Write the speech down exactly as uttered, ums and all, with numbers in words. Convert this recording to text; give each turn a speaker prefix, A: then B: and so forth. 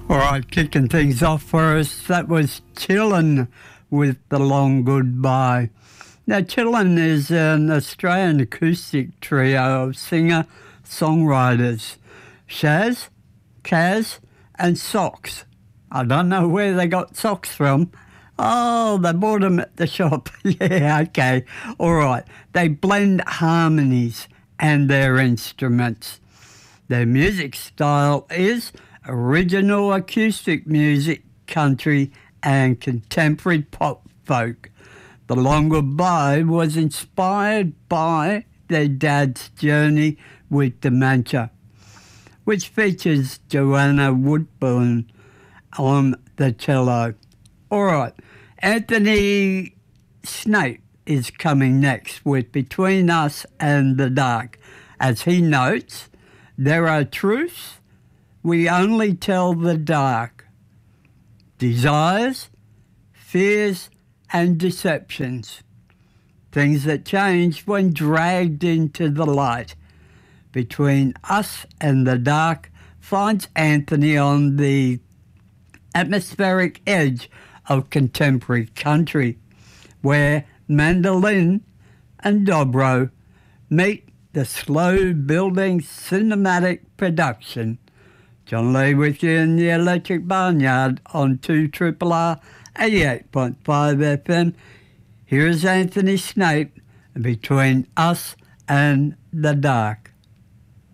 A: All right, kicking things off for us, that was Chillin' with The Long Goodbye. Now, Chillin' is an Australian acoustic trio of singer-songwriters, Shaz, Kaz and Socks. I don't know where they got socks from. Oh, they bought them at the shop. Yeah, okay. All right. They blend harmonies and their instruments. Their music style is original acoustic music, country and contemporary pop folk. The Long Goodbye was inspired by their dad's journey with dementia, which features Joanna Woodburn on the cello. All right, Anthony Snape is coming next with Between Us and the Dark. As he notes, there are truths we only tell the dark, desires, fears and deceptions, things that change when dragged into the light. Between Us and the Dark finds Anthony on the atmospheric edge of contemporary country, where mandolin and dobro meet the slow-building cinematic production. John Lee with you in the Electric Barnyard on two R R R eighty-eight point five F M. Here's Anthony Snape, Between Us and the Dark.